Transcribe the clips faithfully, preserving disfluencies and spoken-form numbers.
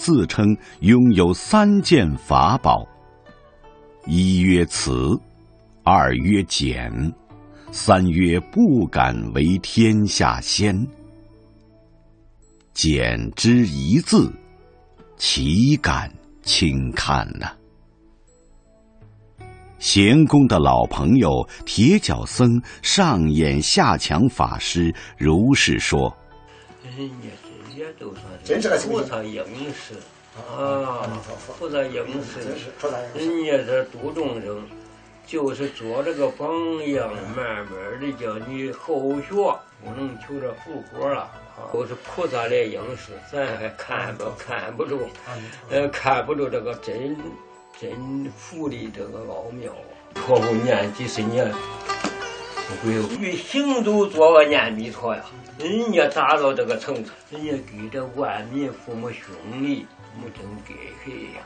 自称拥有三件法宝：一曰慈，二曰俭，三曰不敢为天下先。俭之一字，岂敢轻看呢、啊？咸公的老朋友铁脚僧上演下强法师如是说： 人家这些都算是菩萨应时啊，菩萨应时，人家这度众生，就是做这个榜样，慢慢的叫你后学，不能求这复活了。都是菩萨来应时，咱还看不看不住，呃，看不住这个真真福的这个奥妙啊！托付念几十年，不会与行走做个念弥陀呀。人家达到这个层次，人家给这万民父母兄弟，我真给谁呀？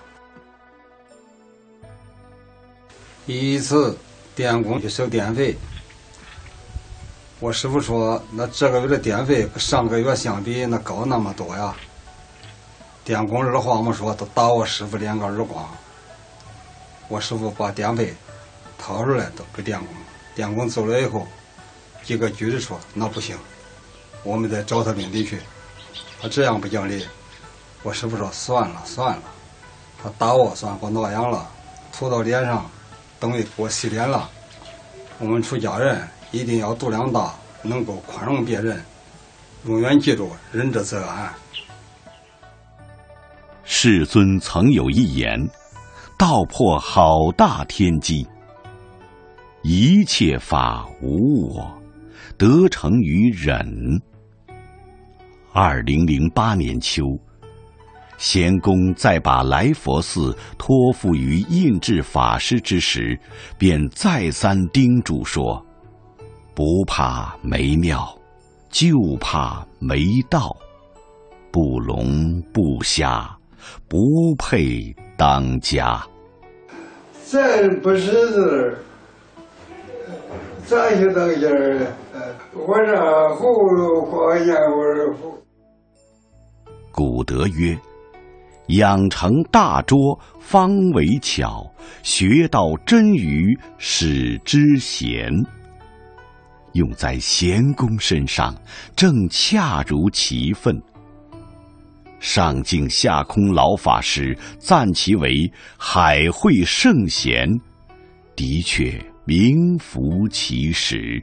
一次电工去收电费，我师傅说，那这个月的电费跟上个月相比，那高那么多呀。电工二话没说，都打我师傅两个耳光。我师傅把电费掏出来都给电工，电工走了以后，几个局子说那不行，我们得找他领地去。他这样不讲理，我师傅说算了算了，他打我算给我挠痒了，涂到脸上，等于给我洗脸了。我们出家人一定要度量大，能够宽容别人，永远记住仁者则安。 世尊曾有一言，道破好大天机：一切法无我，得成于忍。二零零八年秋，咸公在把来佛寺托付于印智法师之时，便再三叮嘱说：不怕没庙，就怕没道，不聋不瞎，不配当家。 咱不识字，咋就当家了？我这葫芦挂烟味糊。 古德曰：养成大拙，方为巧；学到真愚，使之贤。用在咸公身上，正恰如其分。上敬下空老法师赞其为海会圣贤，的确名副其实。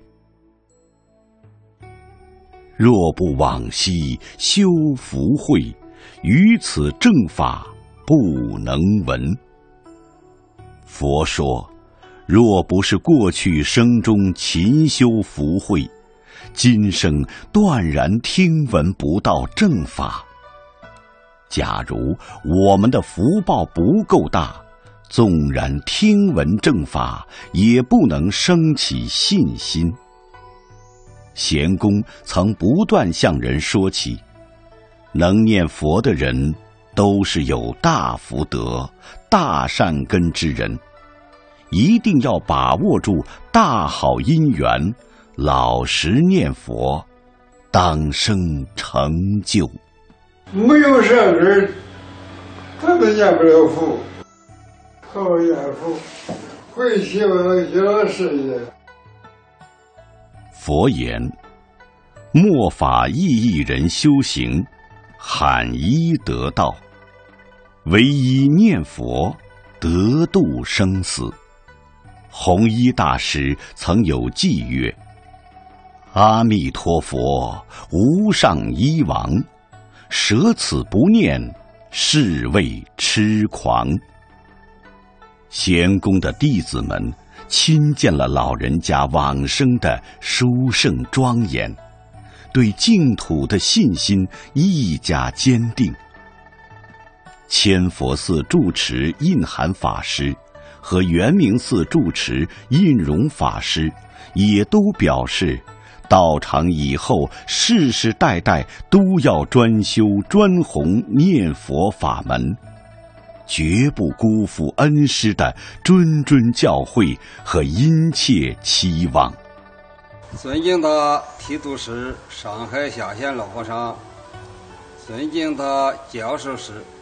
若不往昔修福慧，于此正法不能闻。佛说，若不是过去生中勤修福慧，今生断然听闻不到正法。假如我们的福报不够大，纵然听闻正法，也不能生起信心。咸公曾不断向人说起，能念佛的人都是有大福德、大善根之人，一定要把握住大好姻缘，老实念佛，当生成就。 没有善根，他都念不了佛。好念佛，会希望小事业。 佛言：末法意义人修行，罕一得道，唯一念佛，得度生死。弘一大师曾有偈曰：阿弥陀佛，无上医王，舍此不念，是谓痴狂。咸公的弟子们亲见了老人家往生的殊胜庄严，对净土的信心愈加坚定。千佛寺住持印涵法师和圆明寺住持印容法师也都表示，道场以后世世代代都要专修专弘念佛法门，绝不辜负恩师的谆谆教诲和殷切期望。 尊敬的提督师上海下县老和尚，尊敬的教授师